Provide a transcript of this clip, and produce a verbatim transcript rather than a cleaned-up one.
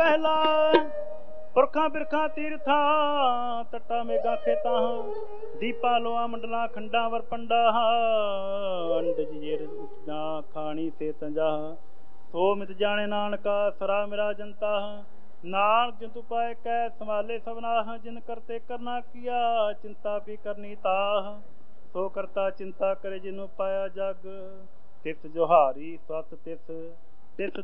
ਪਹਿਲਾ ਪੁਰਖਾਂ ਬਿਰਖਾਂ ਤੀਰਥਾਂ ਤੱਟਾ ਮੇਗਾ ਖੇਤਾਂ ਦੀਪਾ ਲੋਆ ਮੰਡਲਾਂ ਖੰਡਾਂ ਵਰ ਪੰਡਾ ਅੰਡ ਜੀਰ ਉਪਜਾ ਖਾਣੀ ਸੇ ਤੰਜਾ ਸੋ ਮਿਤ ਜਾਣੇ ਨਾਨਕਾ ਸਰਾ ਮੇਰਾ ਜਨਤਾ ਨਾਨਕ ਜੰਤੂ ਪਾਏ ਕੈ ਸੰਭਾਲੇ ਸਭਨਾ ਜਿਨ ਕਰਤੇ ਕਰਨਾ ਕੀਆ ਚਿੰਤਾ ਵੀ ਕਰਨੀ ਤਾਹ ਸੋ ਕਰਤਾ ਚਿੰਤਾ ਕਰੇ ਜਿਹਨੂੰ ਪਾਇਆ ਜਗ ਤਿਸ ਜੋਹਾਰੀ ਸਤ ਤਿਸ ਤਿਸ